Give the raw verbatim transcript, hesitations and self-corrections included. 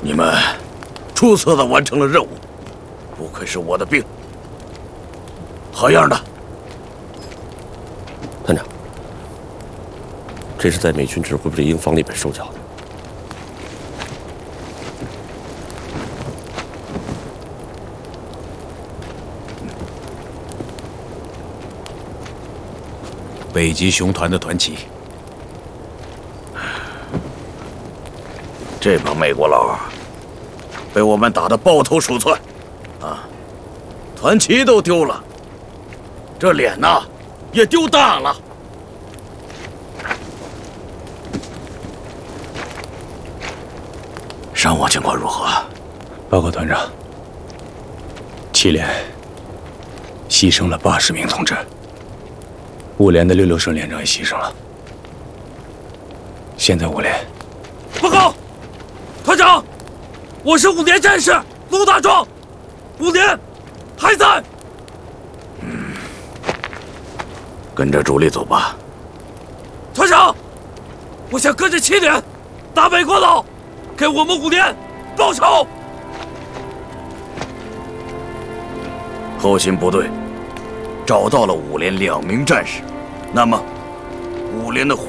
你们出色的完成了任务，不愧是我的兵，好样的！ 团长，这是在美军指挥部的营房里边收缴的。 北极熊团的团旗。 这帮美国佬被我们打得抱头鼠窜，啊，团旗都丢了，这脸呐也丢大了。伤亡情况如何？ 报告团长，七连牺牲了八十名同志，五连的六六顺连长也牺牲了。现在五连， 报告，团长，我是五连战士陆大壮，五连还在。 嗯，跟着主力走吧。 团长，我想跟着七连打美国佬，给我们五连报仇。 后勤部队找到了五连两名战士，那么五连的回